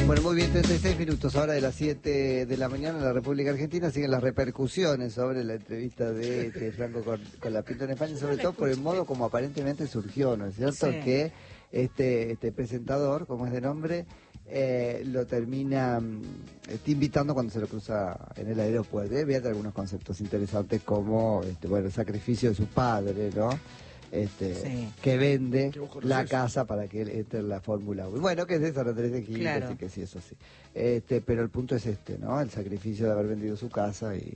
Bueno, muy bien, 36 minutos ahora de las 7 de la mañana en la República Argentina. Siguen las repercusiones sobre la entrevista de Franco con la Pinto en España, sobre todo por el modo como aparentemente surgió, ¿no es cierto? Sí. Que este presentador, como es de nombre, lo termina invitando cuando se lo cruza en el aeropuerto. Había algunos conceptos interesantes como bueno, el sacrificio de su padre, ¿no? Sí. Que vende la casa para que él entre en la Fórmula 1. Bueno, que es de Santa Teresa de Gil, Claro. así que sí, eso sí. Pero el punto es ¿no? El sacrificio de haber vendido su casa y,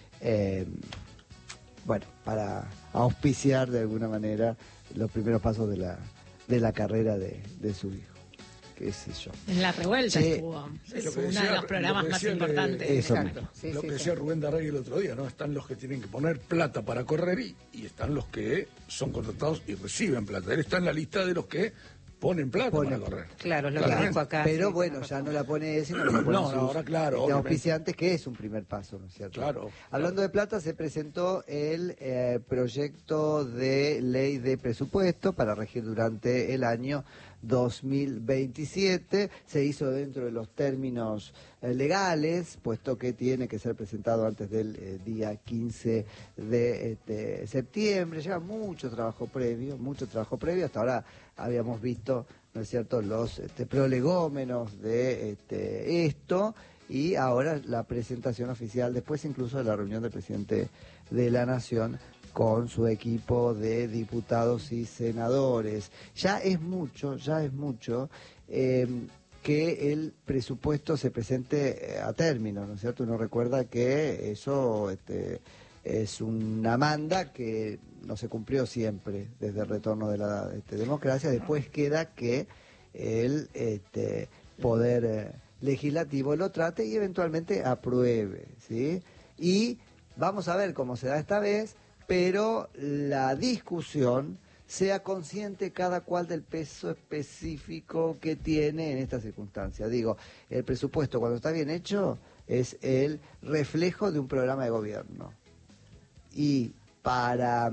bueno, para auspiciar de alguna manera los primeros pasos de la carrera de su hijo. Qué sé yo. En La Revuelta Sí. estuvo. Es Lo que uno decía- de los programas lo que más decía importantes. Eso Exacto. mismo. Sí, lo sí, que sí. decía Rubén Darray el otro día, ¿no? Están los que tienen que poner plata para correr y están los que son contratados y reciben plata. Él está en la lista de los que ponen plata para correr. Claro, es lo que Claramente. dijo acá. Pero sí, bueno, tenés ya razón. no la pone él, sino que la pone No, ahora claro, obviamente. auspiciantes, que es un primer paso, ¿no es cierto? Claro. Hablando de plata, se presentó el proyecto de ley de presupuesto para regir durante el año 2027. Se hizo dentro de los términos legales, puesto que tiene que ser presentado antes del día 15 de septiembre. Lleva mucho trabajo previo. Hasta ahora habíamos visto, ¿no es cierto?, los prolegómenos de esto, y ahora la presentación oficial, después incluso de la reunión del presidente de la Nación con su equipo de diputados y senadores. Ya es mucho que el presupuesto se presente a término, ¿no es cierto? Uno recuerda que eso es una manda que no se cumplió siempre desde el retorno de la democracia. Después queda que el poder legislativo lo trate y eventualmente apruebe, ¿sí? Y vamos a ver cómo se da esta vez, pero la discusión sea consciente cada cual del peso específico que tiene en esta circunstancia. Digo, el presupuesto cuando está bien hecho es el reflejo de un programa de gobierno. Y para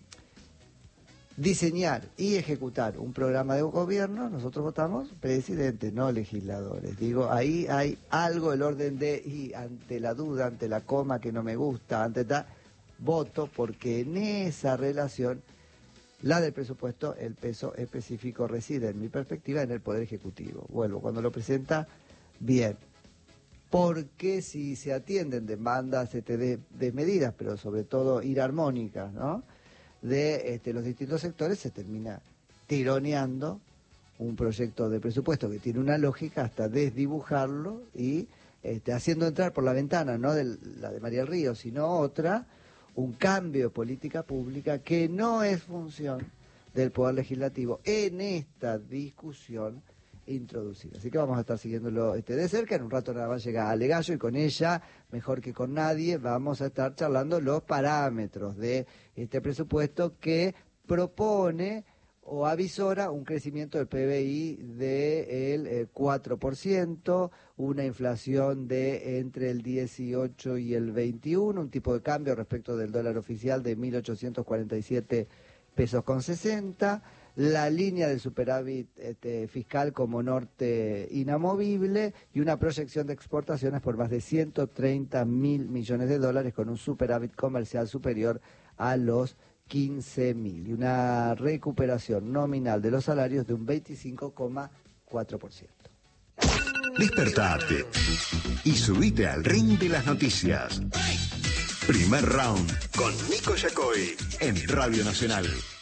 diseñar y ejecutar un programa de gobierno, nosotros votamos presidente, no legisladores. Digo, ahí hay algo, el orden de, y ante la duda, ante la coma que no me gusta, ante tal, voto, porque en esa relación, la del presupuesto, el peso específico reside, en mi perspectiva, en el Poder Ejecutivo. Vuelvo, cuando lo presenta, bien. Porque si se atienden demandas desmedidas, pero sobre todo inarmónicas, ¿no?, de los distintos sectores, se termina tironeando un proyecto de presupuesto que tiene una lógica hasta desdibujarlo y haciendo entrar por la ventana, no de la de María del Río, sino otra, un cambio de política pública que no es función del Poder Legislativo en esta discusión introducida. Así que vamos a estar siguiéndolo de cerca. En un rato nada más llega Ale Gallo y con ella, mejor que con nadie, vamos a estar charlando los parámetros de este presupuesto que propone o avisora un crecimiento del PBI del 4%, una inflación de entre el 18 y el 21, un tipo de cambio respecto del dólar oficial de 1.847 pesos con 60, la línea del superávit fiscal como norte inamovible y una proyección de exportaciones por más de 130.000 millones de dólares con un superávit comercial superior a los 15.000 y una recuperación nominal de los salarios de un 25,4%. Despertate y subite al ring de las noticias. Primer round con Nico Yacoy en Radio Nacional.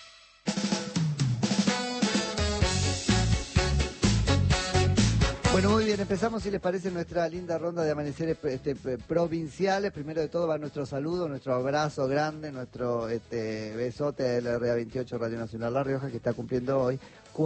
Bueno, muy bien, empezamos, si les parece, nuestra linda ronda de amaneceres provinciales. Primero de todo va nuestro saludo, nuestro abrazo grande, nuestro besote de la RA28 Radio Nacional La Rioja, que está cumpliendo hoy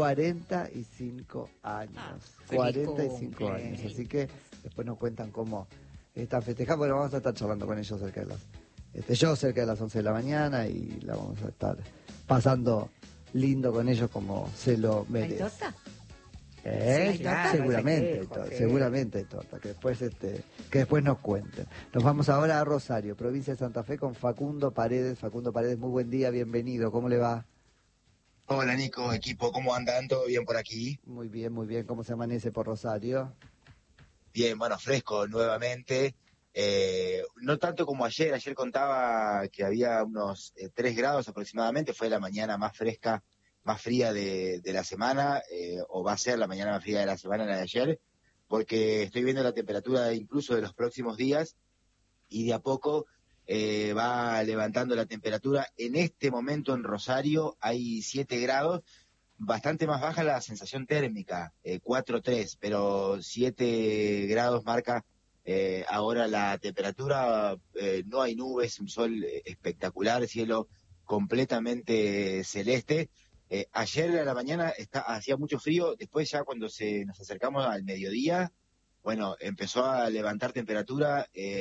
45 años. 45 años, así que después nos cuentan cómo están festejando. Bueno, vamos a estar charlando con ellos cerca de las 11 de la mañana y la vamos a estar pasando lindo con ellos como se lo ¿Hay merece. torta? Sí, claro, seguramente hay torta, que después nos cuenten. Nos vamos ahora a Rosario, provincia de Santa Fe, con Facundo Paredes. Facundo Paredes, muy buen día, bienvenido, ¿cómo le va? Hola Nico, equipo, ¿cómo andan? ¿Todo bien por aquí? Muy bien, ¿cómo se amanece por Rosario? Bien, bueno, fresco nuevamente. No tanto como ayer contaba que había unos 3 grados aproximadamente, fue la mañana más fresca, más fría de la semana, o va a ser la mañana más fría de la semana, la de ayer, porque estoy viendo la temperatura incluso de los próximos días y de a poco va levantando la temperatura. En este momento en Rosario hay 7 grados, bastante más baja la sensación térmica, 4,3, pero 7 grados marca ahora la temperatura. No hay nubes, un sol espectacular, cielo completamente celeste. Ayer a la mañana hacía mucho frío, después ya cuando nos acercamos al mediodía, bueno, empezó a levantar temperatura.